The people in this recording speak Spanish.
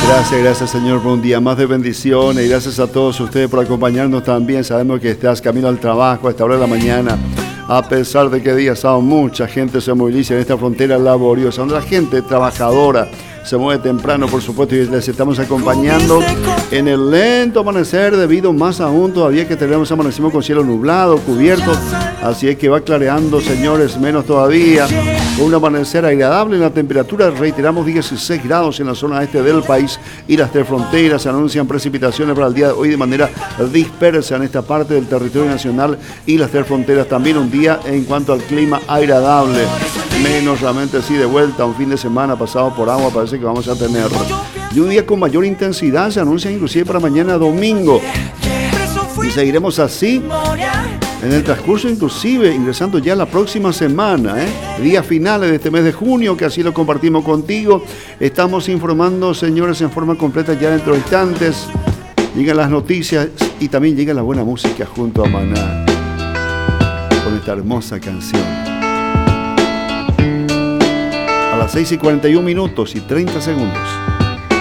Gracias Señor por un día más de bendiciones y gracias a todos ustedes por acompañarnos también. Sabemos que estás camino al trabajo a esta hora de la mañana. A pesar de que día sábado mucha gente se moviliza en esta frontera laboriosa, donde la gente trabajadora se mueve temprano, por supuesto, y les estamos acompañando en el lento amanecer, debido más aún todavía que tenemos amanecimos con cielo nublado, cubierto, así es que va clareando, señores, menos todavía, un amanecer agradable en la temperatura, reiteramos 16 grados en la zona este del país y las tres fronteras. Se anuncian precipitaciones para el día de hoy de manera dispersa en esta parte del territorio nacional y las tres fronteras. También un día en cuanto al clima agradable, menos realmente sí de vuelta, un fin de semana pasado por agua parece que vamos a tener. Y un día con mayor intensidad se anuncia inclusive para mañana domingo. Y seguiremos así en el transcurso, inclusive ingresando ya la próxima semana, días finales de este mes de junio, que así lo compartimos contigo. Estamos informando, señores, en forma completa ya dentro de instantes. Llegan las noticias y también llega la buena música junto a Maná, con esta hermosa canción. A las 6:41 minutos y 30 segundos.